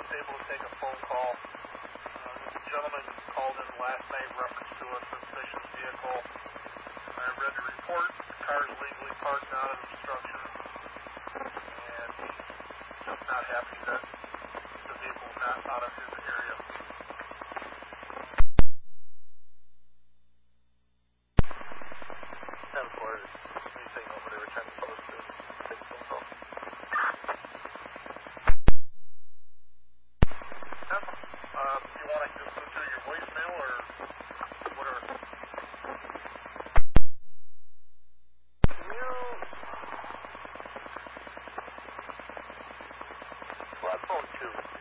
was able to take a phone call. The gentleman called in last night in reference to a suspicious vehicle. I read the report. The car is legally parked, not an obstruction. And he's just not happy that the vehicle is not out of his area. Anything over there, return post to take phone call. You want to just listen to your voicemail or whatever? Well, phone 2.